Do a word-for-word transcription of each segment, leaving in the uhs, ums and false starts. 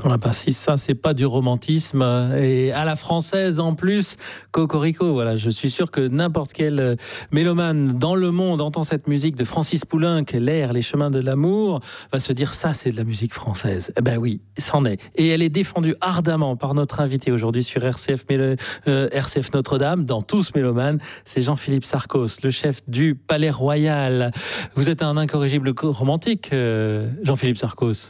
Ah bah si ça c'est pas du romantisme et à la française en plus, cocorico, voilà, je suis sûr que n'importe quel mélomane dans le monde entend cette musique de Francis Poulenc, L'air, les chemins de l'amour, va se dire ça c'est de la musique française. Eh ben oui, c'en est. Et elle est défendue ardemment par notre invité aujourd'hui sur R C F, Mélo- euh, R C F Notre-Dame, dans Tous Mélomanes, c'est Jean-Philippe Sarcos, le chef du Palais Royal. Vous êtes un incorrigible romantique, euh, Jean-Philippe Sarcos.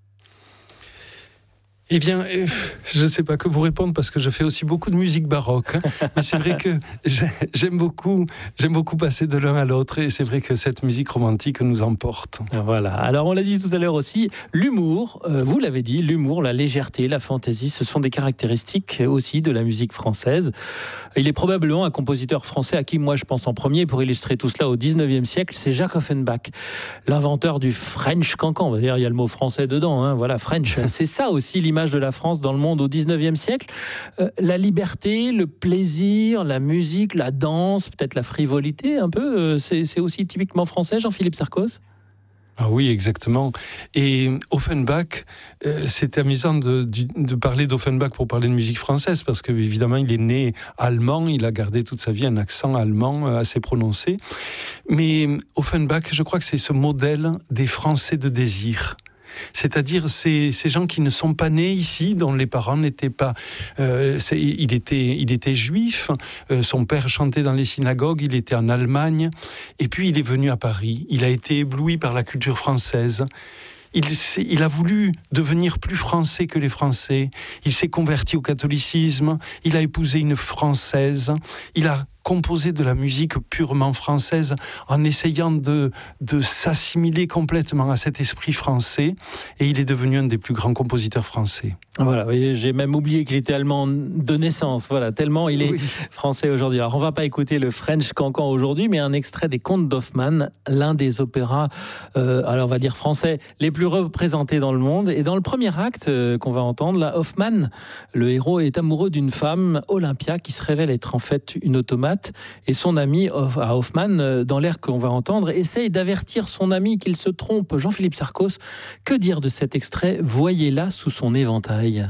Eh bien, je ne sais pas que vous répondre parce que je fais aussi beaucoup de musique baroque. Mais c'est vrai que j'aime beaucoup, j'aime beaucoup passer de l'un à l'autre et c'est vrai que cette musique romantique nous emporte. Voilà. Alors on l'a dit tout à l'heure aussi, l'humour, euh, vous l'avez dit, l'humour, la légèreté, la fantaisie, ce sont des caractéristiques aussi de la musique française. Il est probablement un compositeur français à qui moi je pense en premier pour illustrer tout cela au dix-neuvième siècle, c'est Jacques Offenbach, l'inventeur du French cancan. D'ailleurs, il y a le mot français dedans, hein, voilà, French. C'est ça aussi l'image de la France dans le monde au dix-neuvième siècle. Euh, la liberté, le plaisir, la musique, la danse, peut-être la frivolité un peu, euh, c'est, c'est aussi typiquement français, Jean-Philippe Sarcos ? Ah oui, exactement. Et Offenbach, euh, c'est amusant de, de parler d'Offenbach pour parler de musique française, parce que évidemment, il est né allemand, il a gardé toute sa vie un accent allemand assez prononcé. Mais Offenbach, je crois que c'est ce modèle des Français de désir. C'est-à-dire ces, ces gens qui ne sont pas nés ici, dont les parents n'étaient pas... Euh, c'est, il, était, il était juif, euh, son père chantait dans les synagogues, il était en Allemagne, et puis il est venu à Paris. Il a été ébloui par la culture française. Il, il a voulu devenir plus français que les Français. Il s'est converti au catholicisme, il a épousé une Française, il a composer de la musique purement française en essayant de, de s'assimiler complètement à cet esprit français, et il est devenu un des plus grands compositeurs français. Voilà, oui, j'ai même oublié qu'il était allemand de naissance, voilà, tellement il est oui. français aujourd'hui. Alors on va pas écouter le French cancan aujourd'hui, mais un extrait des Contes d'Hoffmann, l'un des opéras, euh, alors on va dire français, les plus représentés dans le monde. Et dans le premier acte euh, qu'on va entendre, là, Hoffmann, le héros, est amoureux d'une femme, Olympia, qui se révèle être en fait une automate. Et son ami à Hoffmann, dans l'air qu'on va entendre, essaye d'avertir son ami qu'il se trompe. Jean-Philippe Sarcos, que dire de cet extrait ? Voyez-la sous son éventail.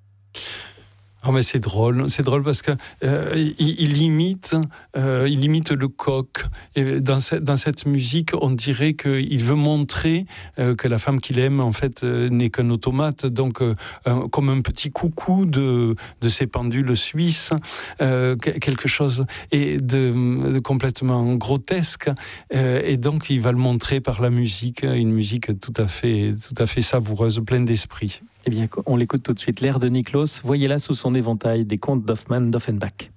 Oh mais c'est drôle, c'est drôle parce que euh, il, il imite, euh, il imite le coq. Et dans, ce, dans cette musique, on dirait qu'il veut montrer euh, que la femme qu'il aime en fait euh, n'est qu'un automate, donc euh, un, comme un petit coucou de de ces pendules suisses, euh, quelque chose et de, de complètement grotesque. Euh, et donc il va le montrer par la musique, une musique tout à fait, tout à fait savoureuse, pleine d'esprit. Eh bien, on l'écoute tout de suite, l'air de Niklos, voyez-la sous son éventail des Contes d'Hoffmann d'Offenbach.